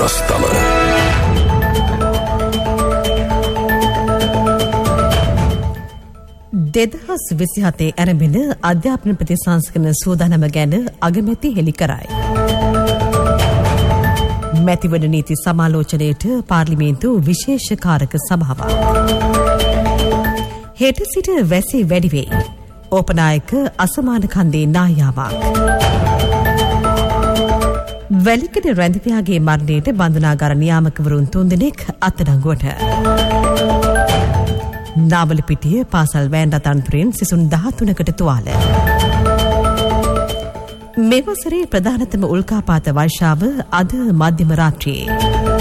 රස්තල 2027 ආරම්භන අධ්‍යාපන ප්‍රතිසංස්කරණ සූදානම ගැන අගමැති හෙළි කරයි. මැතිවරණ නීති සමාලෝචනයට පාර්ලිමේන්තු විශේෂ කාරක සභාවක්. හෙට සිට වැසි වැඩි වේ. ඕපනායක අසමාන කන්දේ නායාවක්. වැලිකඩ රැඳියාගේ මරණයට බන්ධනාගාර නියාමකවරුන් 3 දෙනෙක් අත්අඩංගුවට. නාවලපිටිය පාසල් වෑන් රථාන්තරයෙන් සිසුන් 13කට තුවාල. මෙවසරේ ප්‍රධානතම උල්කාපාත වර්ෂාව අද මධ්‍යම රාත්‍රියේ.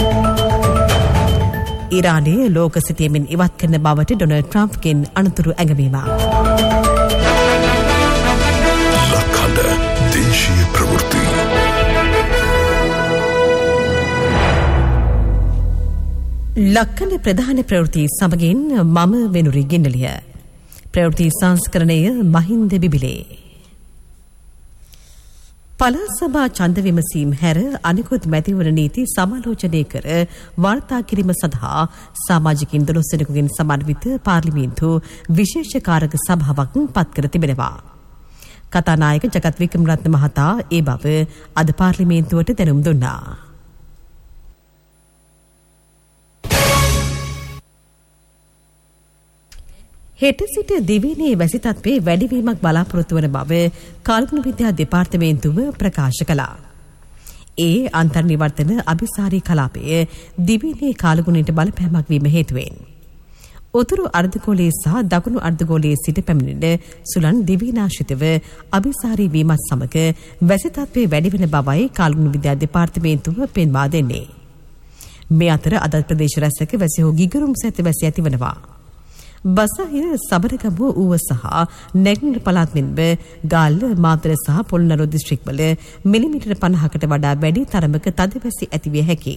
ඉරානයේ ලෝක සිතියමින් ඉවත් කරන බවට ඩොනල්ඩ් ට්‍රම්ප්ගෙන් අනතුරු ඇඟවීමක්. ලක්හඬ දේශීය ප්‍රවෘත්ති. ලක්කන ප්‍රධාන ප්‍රවෘත්ති සමගින් මම වෙනුරි ගින්නලිය. ප්‍රවෘත්ති සංස්කරණය මහින්ද බිබිලේ. පළාත් සභා ඡන්ද විමසීම් හැර අනිකුත් මැතිවරණ නීති සමාලෝචනය කර වාර්තා කිරීම සඳහා සමාජිකින් 12 දෙනෙකුගෙන් සමන්විත පාර්ලිමේන්තු විශේෂ කාරක සභාවක් පත් කර තිබෙනවා. කතානායක ජගත් වික්‍රමරත්න මහතා ඒ බව අද පාර්ලිමේන්තුවට දැනුම් දුන්නා. හෙට සිට දිවයිනේ වැසි තත්ත්වයේ වැඩිවීමක් බලාපොරොත්තු වන බව කාලගුණ විද්‍යා දෙපාර්තමේන්තුව ප්‍රකාශ කළා. ඒ අන්තර්නිවර්තන අභිසාරී කලාපයේ දිවයිනේ කාලගුණයට බලපෑමක් වීම හේතුවෙන් උතුරු අර්ධගෝලයේ සහ දකුණු අර්ධගෝලයේ සිට පැමිණෙන සුළං දිවයිනාශ්‍රිතව අභිසාරී වීමත් සමග වැසි තත්ත්වයේ වැඩි වෙන බවයි කාලගුණ විද්‍යා දෙපාර්තමේන්තුව පෙන්වා දෙන්නේ. මේ අතර අද ප්‍රදේශ රැසක වැසි හෝ ගිගුරුම් සැත වැසි ඇතිවනවා. බසහිර සබරගමුව ඌව සහ නැගෙනහිර පළාත් මෙන්ම ගාල්ල මාතර සහ පොළොන්නරුව දිස්ත්‍රික්කවල මිලිමීටර 50කට වඩා වැඩි තරමක තද වැසි ඇතිවිය හැකියි.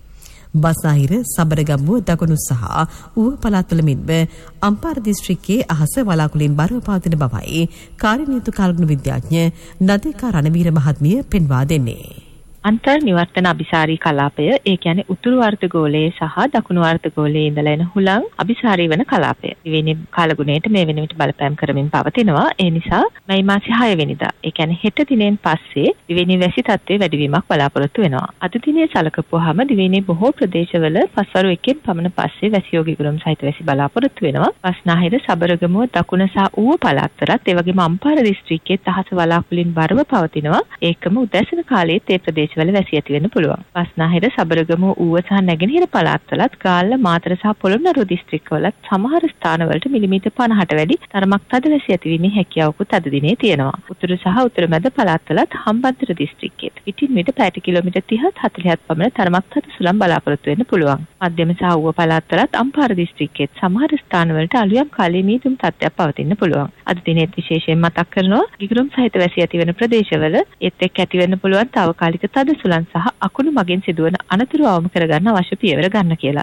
බසහිර සබරගමුව දකුණු සහ ඌව පළාත්වල මෙන්ම අම්පාර දිස්ත්‍රික්කයේ අහස වලාකුළින් බරව පවතින බවයි කාර්යනීති කාලගුණ විද්‍යාඥ නදිකා රණවීර මහත්මිය පෙන්වා දෙන්නේ. අන්තර් නිවර්තන අபிසාරී කලාපය ඒ කියන්නේ උතුරු අර්ධගෝලයේ සහ දකුණු අර්ධගෝලයේ ඉඳලා එන හුලං අபிසාරී වන කලාපය. දිවයිනේ කාලගුණයට මේ වෙන විට බලපෑම් කරමින් පවතිනවා. ඒ නිසා මැයි මාසේ 6 වෙනිදා ඒ කියන්නේ හෙට දිනෙන් පස්සේ දිවයිනේ වැසි තත්ත්වයේ වැඩිවීමක් බලාපොරොත්තු වෙනවා. අද දිනේ සලකපුවාම දිවයිනේ බොහෝ ප්‍රදේශවල පස්වරු 1කින් පමණ පස්සේ වැසි යෝගිගුරුම් සහිත වැසි බලාපොරොත්තු වෙනවා. බස්නාහිර සබරගමුව දකුණ සහ ඌව පළාත්වලත් ඒ වගේම අම්පාර දිස්ත්‍රික්කයේ අහස වලාකුළින් බරව පවතිනවා. ඒකම උදැසන කාලයේ ඒ ප්‍රදේශවල වැසි ඇති වෙන්න පුළුවන්. බස්නාහිර සබරගමුව ඌව සහ නැගෙනහිර පළාත්වලත් ගාල්ල මාතර සහ පොළොන්නරුව දිස්ත්‍රික්කවලත් සමහර ස්ථානවලට මිලිමීටර් 50ට වැඩි තරමක් තද වැසි ඇතිවීමේ හැකියාවකුත් අද දිනේ තියෙනවා. උතුරු සහ උතුරු මැද පළාත්වලත් හම්බන්තොට දිස්ත්‍රික්කයේ පිටින් මිට පැයට කිලෝමීටර් 30 40ක් පමණ තරමක් තද සුළං බලාපොරොත්තු වෙන්න පුළුවන්. මධ්‍යම සහ ඌව පළාත්වලත් අම්පාර දිස්ත්‍රික්කයේ සමහර ස්ථානවලට අලුයම් කාලයේ මීදුම් තත්ත්වයක් පවතින්න පුළුවන්. අද දිනේත් විශේෂයෙන් මතක් කරනවා ගිගුරුම් සහිත වැසි ඇති වෙන ප්‍රදේශවල ඒත් එක්ක ඇති වෙන්න පුළුවන් తాවකාලික තද සුළං සහ අකුණු මගින් සිදුවන අනතුරු අවම කරගන්න අවශ්‍ය පියවර ගන්න කියලා.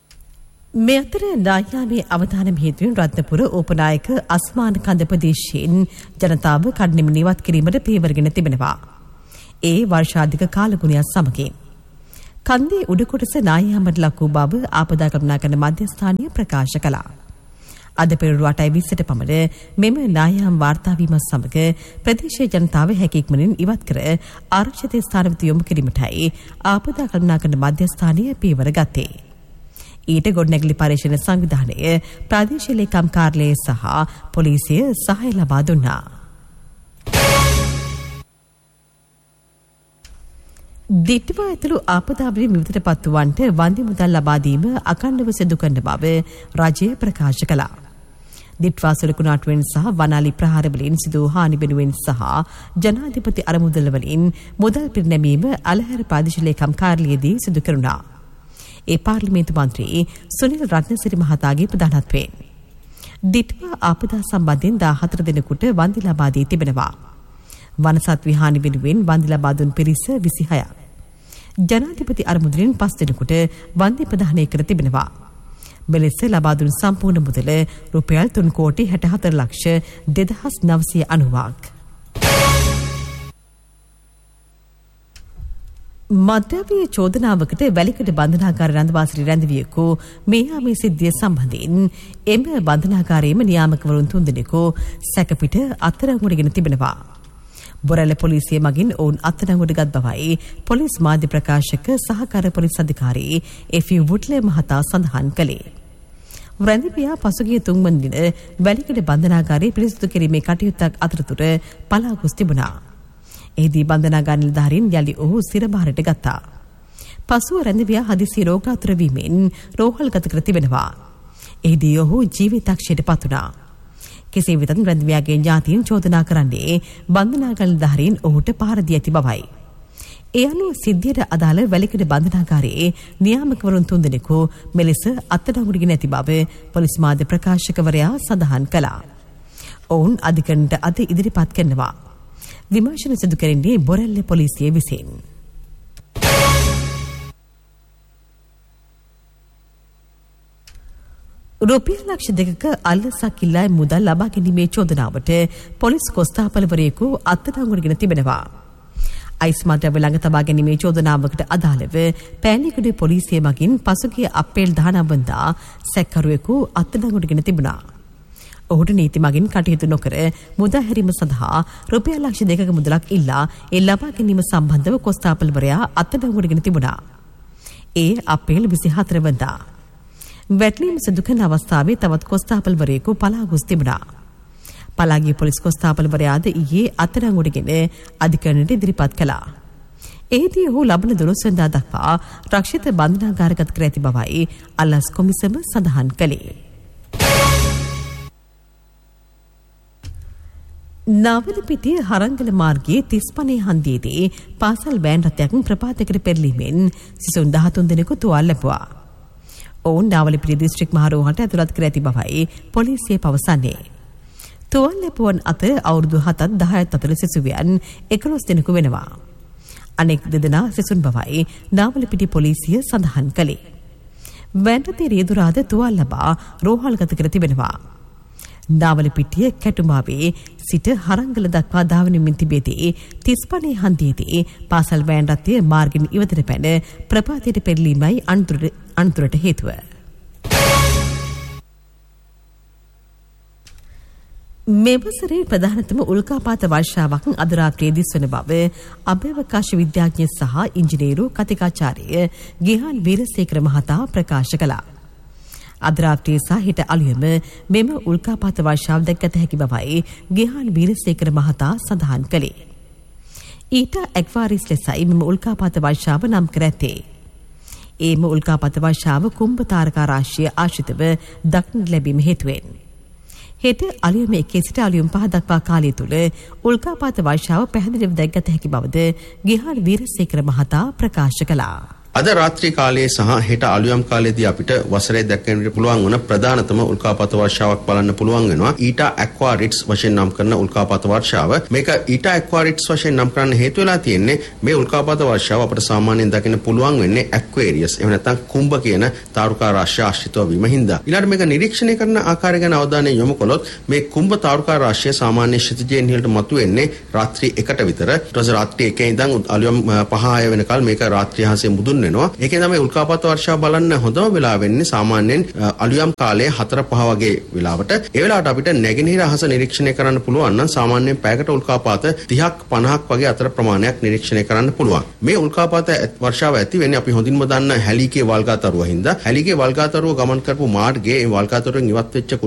මේ අතර නායාමේ අවධානම හේතුවෙන් රත්නපුර ඕපනායක අස්මාන කන්ද ප්‍රදේශයෙන් ජනතාව කඩිනමින් ඉවත් කිරීමට පියවරගෙන තිබෙනවා. ඒ වර්ෂාධික කාලගුණයක් සමගින් කන්දේ උඩ කොටස නායාමට ලක් වූ බව ආපදා කළමනාකරන මධ්‍යස්ථානීය ප්‍රකාශ කළා. අද පෙරළු 8:20ට පමණ මෙම නායාම් වාර්තා වීමත් සමග ප්‍රදේශීය ජනතාව හැකියක්මනින් ඉවත් කර ආරක්ෂිත ස්ථානවලට යොමු කිරීමටයි ආපදා කළමනාකරන මධ්‍යස්ථානීය පියවර ගත්තේ. ඊට ගොඩනැගිලි පරීක්ෂණ සංවිධානය ප්‍රාදේශීය ලේකම් කාර්යාලය සහ පොලිසිය සහාය ලබා දුන්නා. දිට්ඨිව ඇතුළු ආපදාවලින් විවිධ පත්තුවන්ට වන්දි මුදල් ලබා දීම අඛණ්ඩව සිදු කරන බව රජය ප්‍රකාශ කළා. දිට්ඨිවාසල කුණාටුවෙන් සහ වනාලි ප්‍රහාර වලින් සිදු හානි වෙනුවෙන් සහ ජනාධිපති අරමුදල් වලින් මුදල් පිරිනැමීම අලහැර ප්‍රාදේශීය ලේකම් කාර්යාලයේදී සිදු කරුණා. ඒ පාර්ලිමේන්තු මන්ත්‍රී සුනිල් රත්නසිරි මහතාගේ ප්‍රධානත්වයෙන් දිට්ඨිව ආපදා සම්බන්ධයෙන් 14 දෙනෙකුට වන්දි ලබා දී තිබෙනවා. වනසත් විහානි වෙනුවෙන් වන්දි ලබා දුන් පිරිස 26ක්. ජනාධිපති අරමුදලින් 5 දෙනෙකුට වන්දි ප්‍රදානය කර තිබෙනවා. මෙලෙස ලබා දුන් සම්පූර්ණ මුදල රුපියල් 3,64,2,990ක්. මද්ද්‍රව්‍ය චෝදනාවකට වැලිකඩ බන්ධනාගාර රඳවා රැඳවියෙකු මේ සිද්ධිය සම්බන්ධයෙන් එම බන්ධනාගාරයේම නියාමකවරුන් 3 දෙනෙකු සැකපිට අත්අඩංගුවටගෙන තිබෙනවා. බොරැල්ල පොලිසිය මගින් ඔවුන් අත්අඩංගුවට ගත් බවයි පොලිස් මාධ්‍ය ප්‍රකාශක සහකාර පොලිස් අධිකාරී එෆ්.යූ. වුඩ්ලේ මහතා සඳහන් කළේ. රැඳවියා පසුගිය 3 වන දින වැලිකඩ බන්ධනාගාරයේ පිරිසිදු කිරීමේ කටයුත්තක් අතරතුර පලා ගොස් තිබුණා. එහිදී බන්ධනාගාර නිලධාරීන් යලි ඔහු සිරබාරයට ගත්තා. පසුව රැඳවියා හදිසි රෝගාතුර වීමෙන් රෝහල්ගත කර තිබෙනවා. එහිදී ඔහු ජීවිතක්ෂයට පත් වුණා. කෙසේ වෙතත් රැඳවියාගේ ඥාතීන් චෝදනා කරන්නේ බන්ධනාගාර නිලධාරීන් ඔහුට පහර දී ඇති බවයි. ඒ අනුව සිද්ධියට අදාළ වැලිකඩ බන්ධනාගාරයේ නියාමකවරුන් 3 දෙනෙකු මෙලෙස අත්අඩංගුවටගෙන ඇති බව පොලිස් මාධ්‍ය ප්‍රකාශකවරයා සඳහන් කළා. ඔවුන් අධිකරණයට අද ඉදිරිපත් කරනවා. විමර්ශන සිදු කෙරෙන්නේ බොරැල්ල පොලිසිය විසින්. රුපියල් ලක්ෂ 2ක අල්ලසක් ඉල්ලා මුදල් ලබා ගැනීමේ චෝදනාවට පොලිස් කොස්තාපලවරයෙකු අත්අඩංගුවටගෙන තිබෙනවා. අයිස් මද්ද්‍රව්‍ය ළඟ තබා ගැනීමේ චෝදනාවකට අදාළව පෑලිකඩ පොලිසිය මගින් පසුගිය අප්‍රේල් 19 වනදා සැකකරුවෙකු අත්අඩංගුවටගෙන තිබුණා. ඔහුට නීති මගින් කටයුතු නොකර මුදා හැරීම සඳහා රුපියල් ලක්ෂ 2ක මුදලක් ඉල්ලා ඒ ලබා ගැනීම සම්බන්ධව කොස්තාපල්වරයා අත්අඩංගුවටගෙන තිබුණා. ඒ අප්‍රේල් 24 වනදා. වැටලීම සිදු කරන අවස්ථාවේ තවත් කොස්තාපල්වරයෙකු පලා ගොස් තිබුණා. පලාගිය පොලිස් කොස්තාපල්වරයාද ඊයේ අත්අඩංගුවටගෙන අධිකරණයට ඉදිරිපත් කළා. එහිදී ඔහු ලබන 12 වෙනිදා දක්වා රක්ෂිත බන්ධනාගාරගත කර ඇති බවයි අල්ලස් කොමිසම සඳහන් කළේ. නාවලපිටිය හරංගල මාර්ගයේ 35 හන්දියේදී පාසල් වෑන් රථයක් ප්‍රපාතයකට පෙරලීමෙන් සිසුන් 13 දෙනෙකු තුවාල ලැබුවා. ඔවුන් නාවලපිටිය දිස්ත්‍රික් මහරෝහලට ඇතුළත් කර ඇති බවයි පොලිසිය පවසන්නේ. තුවාල ලැබුවන් අතර අවුරුදු 7-10 අතර සිසුවියන් 11 දෙනෙකු වෙනවා. අනෙක් දෙදෙනා සිසුන් බවයි නාවලපිටිය පොලිසිය සඳහන් කළේ. වෑන් රථයේ රියදුරාද තුවාල ලබා රෝහල්ගත කර තිබෙනවා. නාවලපිටිය කැටුමාවේ සිට හරංගල දක්වා ධාවනමින් තිබෙදී 35 හන්දියේදී පාසල් වෑන් රථය මාර්ගයෙන් ඉවතට පැන ප්‍රපාතයට පෙරලීමයි අනතුරට හේතුව. මෙවසරේ ප්‍රධානතම උල්කාපාත වර්ෂාවක් අද රාත්‍රියේ දිස්වන බව අභ්‍යවකාශ විද්‍යාඥ සහ ඉංජිනේරු කතිකාචාර්ය ගිහාන් වීරසේකර මහතා ප්‍රකාශ කළා. අද රාත්‍රියේ සහ හෙට අලුයම මෙම උල්කාපාත වර්ෂාව දැක්කත හැකි බවයි ගිහාන් වීරසේකර මහතා සඳහන් කළේ. ඊට ඇක්වාරිස් ලෙසයි මෙම උල්කාපාත වර්ෂාව නම් කර ඇත්තේ. ඒම උල්කාපාත වර්ෂාව කුම්භ තාරකා රාශිය ආශ්‍රිතව දක්නට ලැබීම හේතුවෙන්. හෙට අලුයම 1 සිට අලුයම 5 දක්වා කාලය තුල උල්කාපාත වර්ෂාව පැහැදිලිව දැක්ගත හැකි බවද ගිහාන් වීරසේකර මහතා ප්‍රකාශ කළා. අද රාත්‍රී කාලයේ සහ හෙට අලුයම් කාලයේදී අපිට වසරේ දැක්වෙන්න පුළුවන් වන ප්‍රධානතම උල්කාපාත වර්ෂාවක් බලන්න පුළුවන් වෙනවා. ඊටා ඇක්වාරිට්ස් වශයෙන් නම් කරන උල්කාපාත වර්ෂාව. මේක ඊටා ඇක්වාරිට්ස් වශයෙන් නම් කරන්න හේතු වෙලා තියෙන්නේ මේ උල්කාපාත වර්ෂාව අපිට සාමාන්‍යයෙන් දකින්න පුළුවන් වෙන්නේ ඇක්වේරියස්. එහෙම නැත්නම් කුම්භ කියන තාරුකා රාශිය ආශ්‍රිතව වීම හින්දා. ඊළඟට මේක නිරීක්ෂණය කරන ආකාරය ගැන අවධානය යොමු කළොත් මේ කුම්භ තාරුකා රාශිය සාමාන්‍ය ක්ෂිතිජයෙන් ඉහළට මතුවෙන්නේ රාත්‍රී 1ට විතර. ඊට පස්සේ රාත්‍රී 1 ඉඳන් අලුයම් 5-6 වෙනකල් මේක රාත්‍රී හාසේ මුදුන් වෙනවා. ඒකේ තමයි උල්කාපාත වර්ෂාව බලන්න හොඳම වෙලාව වෙන්නේ සාමාන්‍යයෙන් අලුයම් කාලයේ 4-5 වගේ වෙලාවට. ඒ වෙලාවට අපිට නැගෙනහිර අහස නිරීක්ෂණය කරන්න පුළුවන් නම් සාමාන්‍යයෙන් පැයකට උල්කාපාත 30ක් 50ක් වගේ අතර ප්‍රමාණයක් නිරීක්ෂණය කරන්න පුළුවන්. මේ උල්කාපාත වර්ෂාව ඇති වෙන්නේ අපි හොඳින්ම දන්න හැලිකේ වල්ගාතරුව හින්දා. හැලිකේ වල්ගාතරුව ගමන් කරපු මාර්ගයේ ඒ වල්ගාතරුවෙන් ඉවත් වෙච්ච